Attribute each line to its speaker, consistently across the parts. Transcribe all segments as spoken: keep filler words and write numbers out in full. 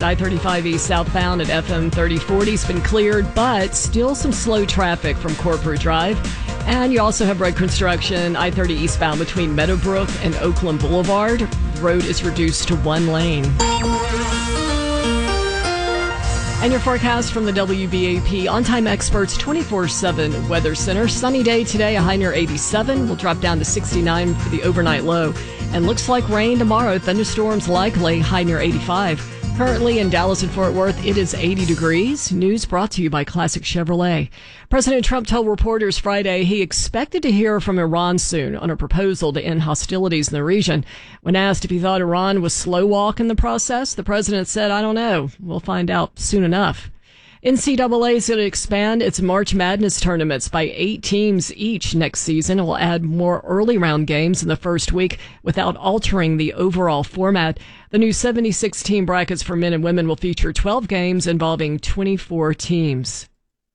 Speaker 1: I thirty-five East southbound at F M thirty forty has been cleared, but still some slow traffic from Corporate Drive. And you also have road construction, I thirty eastbound between Meadowbrook and Oakland Boulevard. The road is reduced to one lane. And your forecast from the W B A P On-Time Experts twenty-four seven Weather Center. Sunny day today, a high near eighty-seven. Will drop down to sixty-nine for the overnight low. And looks like rain tomorrow. Thunderstorms likely, high near eighty-five. Currently in Dallas and Fort Worth, it is eighty degrees. News brought to you by Classic Chevrolet. President Trump told reporters Friday he expected to hear from Iran soon on a proposal to end hostilities in the region. When asked if he thought Iran was slow walking the process, the president said, I don't know. We'll find out soon enough. N C double A is going to expand its March Madness tournaments by eight teams each next season. It will add more early round games in the first week without altering the overall format. The new seventy-six team brackets for men and women will feature twelve games involving twenty-four teams.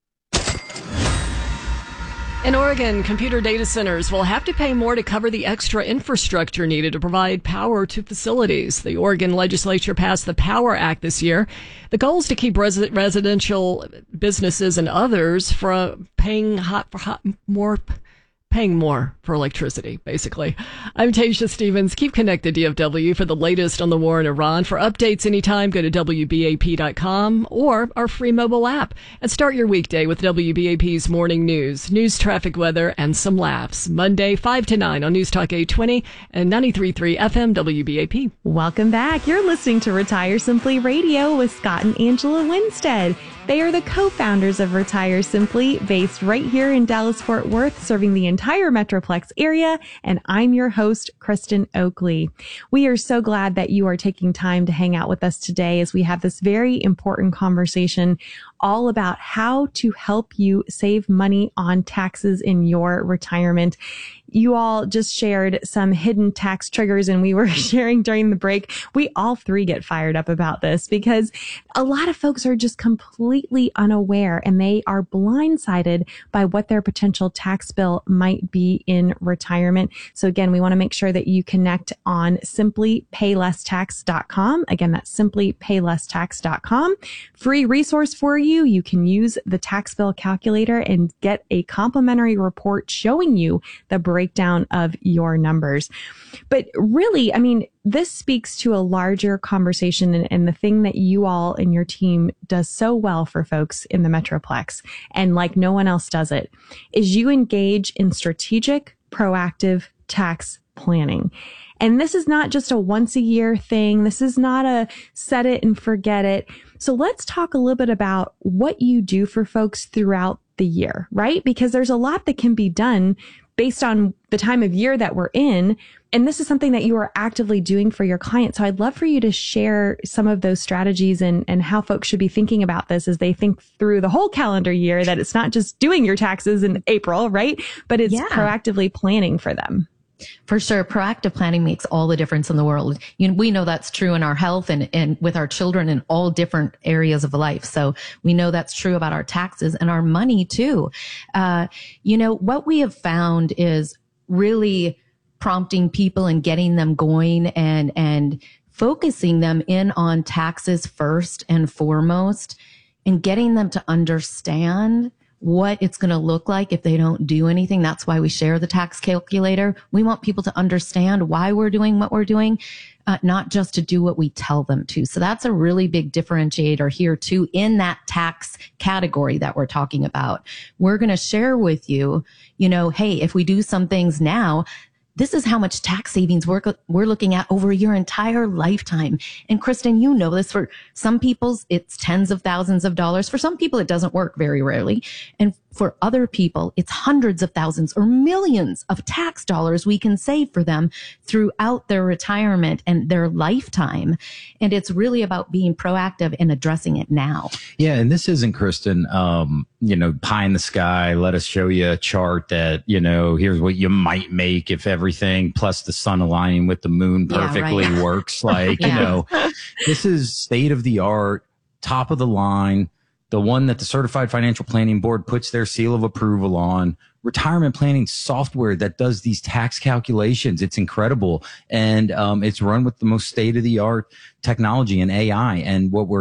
Speaker 1: In Oregon, computer data centers will have to pay more to cover the extra infrastructure needed to provide power to facilities. The Oregon legislature passed the Power Act this year. The goal is to keep res- residential businesses and others from paying hot for hot more, paying more for electricity, basically. I'm Tasha Stevens. Keep connected, D F W, for the latest on the war in Iran. For updates anytime, go to W B A P dot com or our free mobile app. And start your weekday with W B A P's morning news, news, traffic, weather, and some laughs. Monday, five to nine on News Talk eight twenty and ninety-three point three F M W B A P.
Speaker 2: Welcome back. You're listening to Retire Simply Radio with Scott and Angela Winstead. They are the co-founders of Retire Simply, based right here in Dallas-Fort Worth, serving the entire Metroplex area. And I'm your host, Kristen Oakley. We are so glad that you are taking time to hang out with us today as we have this very important conversation all about how to help you save money on taxes in your retirement. You all just shared some hidden tax triggers, and we were sharing during the break. We all three get fired up about this because a lot of folks are just completely unaware and they are blindsided by what their potential tax bill might be in retirement. So again, we want to make sure that you connect on simply pay less tax dot com. Again, that's simply pay less tax dot com. Free resource for you. You can use the tax bill calculator and get a complimentary report showing you the breakdown breakdown of your numbers. But really, I mean, this speaks to a larger conversation, and, and the thing that you all and your team does so well for folks in the Metroplex, and like no one else does it, is you engage in strategic, proactive tax planning. And this is not just a once a year thing. This is not a set it and forget it. So let's talk a little bit about what you do for folks throughout the year, right? Because there's a lot that can be done based on the time of year that we're in. And this is something that you are actively doing for your clients. So I'd love for you to share some of those strategies and, and how folks should be thinking about this as they think through the whole calendar year, that it's not just doing your taxes in April, right? But it's yeah. proactively planning for them.
Speaker 3: For sure. Proactive planning makes all the difference in the world. You know, we know that's true in our health and, and with our children in all different areas of life. So we know that's true about our taxes and our money too. Uh, you know, what we have found is really prompting people and getting them going and, and focusing them in on taxes first and foremost, and getting them to understand what it's going to look like if they don't do anything. That's why we share the tax calculator. We want people to understand why we're doing what we're doing, uh, not just to do what we tell them to. So that's a really big differentiator here too in that tax category that we're talking about. We're going to share with you, you know, hey, if we do some things now, this is how much tax savings we're, we're looking at over your entire lifetime. And Kristen, you know this, for some people, it's tens of thousands of dollars. For some people, it doesn't work very rarely. And for other people, it's hundreds of thousands or millions of tax dollars we can save for them throughout their retirement and their lifetime. And it's really about being proactive and addressing it now.
Speaker 4: Yeah. And this isn't, Kristen, um, you know, pie in the sky. Let us show you a chart that, you know, here's what you might make if everything plus the sun aligning with the moon perfectly yeah, right. works. Like, yeah. you know, this is state of the art, top of the line, the one that the Certified Financial Planning Board puts their seal of approval on. Retirement planning software that does these tax calculations. It's incredible. And um, it's run with the most state of the art technology and A I. And what we're